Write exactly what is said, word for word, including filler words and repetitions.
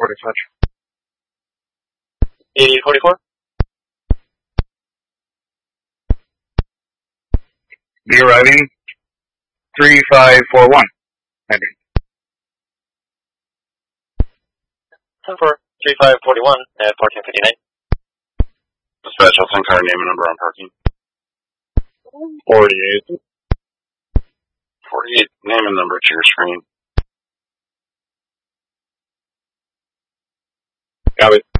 forty-five. eighty forty-four. Be arriving three five four one. Heading. ten four three five forty-one at fourteen fifty-nine. Dispatch, I'll send car name and number on parking. forty-eight. forty-eight, name and number to your screen. Copy.